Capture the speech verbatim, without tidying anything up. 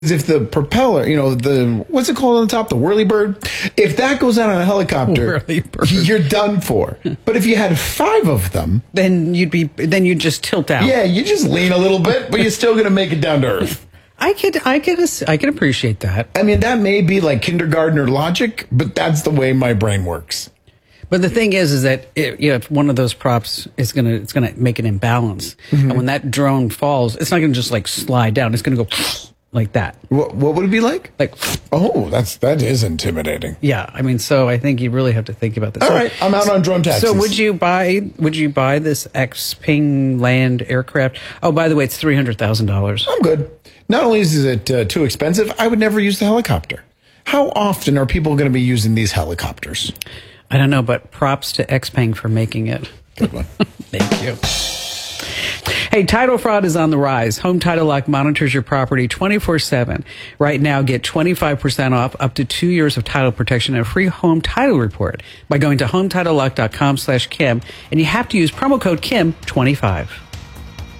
If the propeller, you know, the, what's it called on the top? The whirlybird? If that goes out on a helicopter, whirlybird. You're done for. But if you had five of them, then you'd be, then you'd just tilt out. Yeah, you just lean a little bit, but you're still going to make it down to earth. I could, I could, I could appreciate that. I mean, that may be like kindergartner logic, but that's the way my brain works. But the thing is, is that it, you know, if one of those props is gonna, it's gonna make an imbalance, mm-hmm. and when that drone falls, it's not gonna just like slide down. It's gonna go like that. What, what would it be like? Like, oh, that's that is intimidating. Yeah, I mean, so I think you really have to think about this. All so, right, I'm out on drone taxis. So would you buy? Would you buy this X-Ping land aircraft? Oh, by the way, it's three hundred thousand dollars. I'm good. Not only is it uh, too expensive, I would never use the helicopter. How often are people going to be using these helicopters? I don't know, but props to X-Ping for making it. Good one. Thank you. Hey, title fraud is on the rise. Home Title Lock monitors your property twenty-four seven. Right now, get twenty-five percent off up to two years of title protection and a free home title report by going to home title lock dot com slash Kim. And you have to use promo code Kim twenty-five.